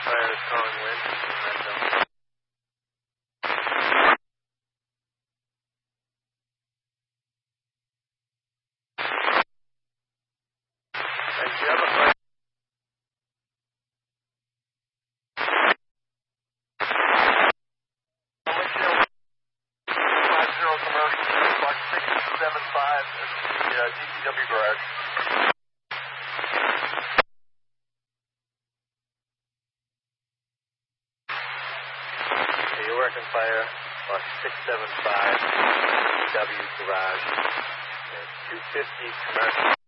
Fire is calling wind. And do you have a fire? Commercial, Block 675 at the DPW garage. Okay, you're working fire, Block 675, DPW garage. Okay, 250 commercial.